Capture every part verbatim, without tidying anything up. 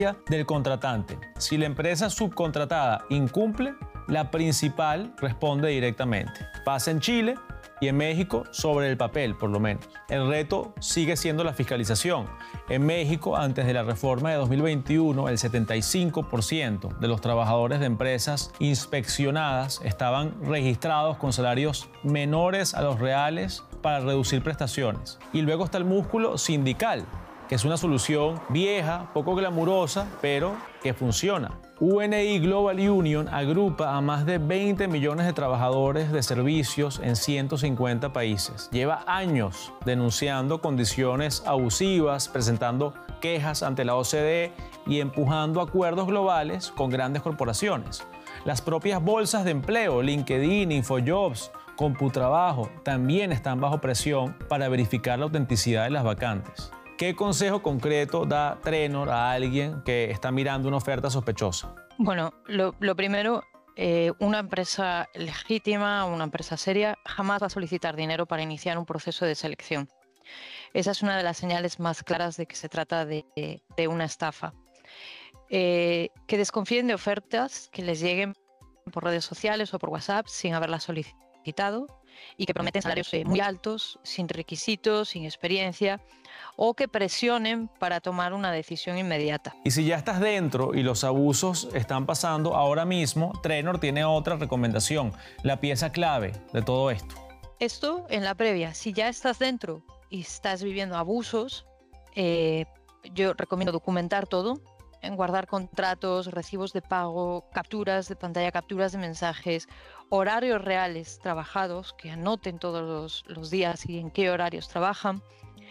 del contratante. Si la empresa subcontratada incumple, la principal responde directamente. Pasa en Chile y en México sobre el papel, por lo menos. El reto sigue siendo la fiscalización. En México, antes de la reforma de dos mil veintiuno, el setenta y cinco por ciento de los trabajadores de empresas inspeccionadas estaban registrados con salarios menores a los reales para reducir prestaciones. Y luego está el músculo sindical, que es una solución vieja, poco glamurosa, pero que funciona. U N I Global Union agrupa a más de veinte millones de trabajadores de servicios en ciento cincuenta países. Lleva años denunciando condiciones abusivas, presentando quejas ante la O C D E y empujando acuerdos globales con grandes corporaciones. Las propias bolsas de empleo, LinkedIn, InfoJobs, Computrabajo, también están bajo presión para verificar la autenticidad de las vacantes. ¿Qué consejo concreto da Trenor a alguien que está mirando una oferta sospechosa? Bueno, lo, lo primero, eh, una empresa legítima, una empresa seria, jamás va a solicitar dinero para iniciar un proceso de selección. Esa es una de las señales más claras de que se trata de, de, de una estafa. Eh, que desconfíen de ofertas que les lleguen por redes sociales o por WhatsApp sin haberlas solicitado y que prometen salarios muy altos, sin requisitos, sin experiencia, o que presionen para tomar una decisión inmediata. Y si ya estás dentro y los abusos están pasando ahora mismo, Trenor tiene otra recomendación, la pieza clave de todo esto. Esto en la previa. Si ya estás dentro y estás viviendo abusos, eh, yo recomiendo documentar todo, en guardar contratos, recibos de pago, capturas de pantalla, capturas de mensajes, horarios reales trabajados, que anoten todos los, los días y en qué horarios trabajan,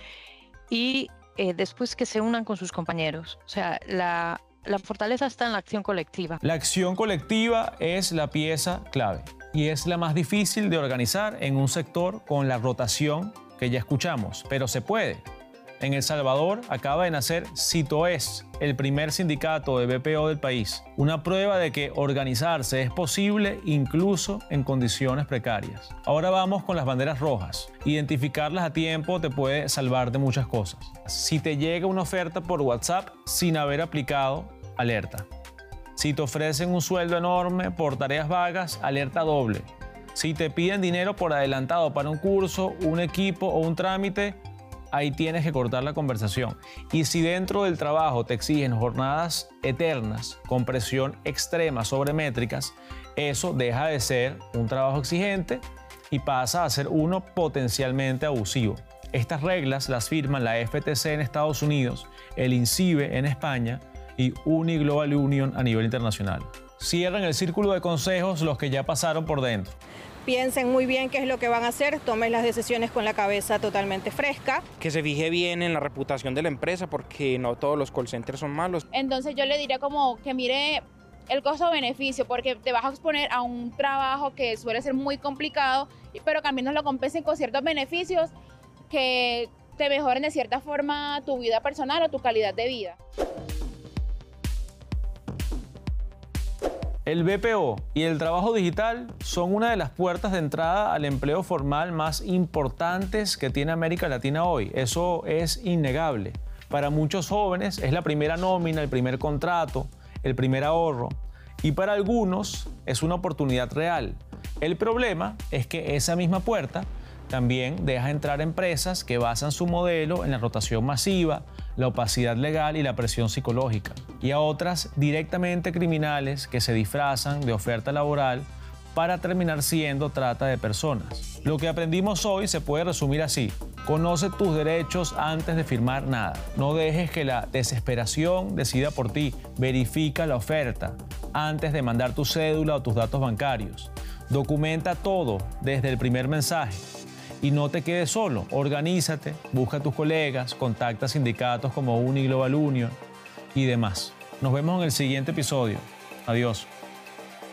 y eh, después que se unan con sus compañeros. O sea, la, la fortaleza está en la acción colectiva. La acción colectiva es la pieza clave y es la más difícil de organizar en un sector con la rotación que ya escuchamos, pero se puede. En El Salvador acaba de nacer Citoes, el primer sindicato de B P O del país. Una prueba de que organizarse es posible incluso en condiciones precarias. Ahora vamos con las banderas rojas. Identificarlas a tiempo te puede salvar de muchas cosas. Si te llega una oferta por WhatsApp sin haber aplicado, alerta. Si te ofrecen un sueldo enorme por tareas vagas, alerta doble. Si te piden dinero por adelantado para un curso, un equipo o un trámite, ahí tienes que cortar la conversación. Y si dentro del trabajo te exigen jornadas eternas con presión extrema sobre métricas, eso deja de ser un trabajo exigente y pasa a ser uno potencialmente abusivo. Estas reglas las firman la F T C en Estados Unidos, el INCIBE en España y U N I Global Union a nivel internacional. Cierran el círculo de consejos los que ya pasaron por dentro. Piensen muy bien qué es lo que van a hacer, tomen las decisiones con la cabeza totalmente fresca. Que se fije bien en la reputación de la empresa porque no todos los call centers son malos. Entonces yo le diría como que mire el costo-beneficio porque te vas a exponer a un trabajo que suele ser muy complicado, pero que al menos lo compensen con ciertos beneficios que te mejoren de cierta forma tu vida personal o tu calidad de vida. El B P O y el trabajo digital son una de las puertas de entrada al empleo formal más importantes que tiene América Latina hoy. Eso es innegable. Para muchos jóvenes es la primera nómina, el primer contrato, el primer ahorro. Y para algunos es una oportunidad real. El problema es que esa misma puerta también deja entrar empresas que basan su modelo en la rotación masiva, la opacidad legal y la presión psicológica, y a otras directamente criminales que se disfrazan de oferta laboral para terminar siendo trata de personas. Lo que aprendimos hoy se puede resumir así: conoce tus derechos antes de firmar nada. No dejes que la desesperación decida por ti. Verifica la oferta antes de mandar tu cédula o tus datos bancarios. Documenta todo desde el primer mensaje. Y no te quedes solo, organízate, busca a tus colegas, contacta sindicatos como U N I Global Union y demás. Nos vemos en el siguiente episodio. Adiós.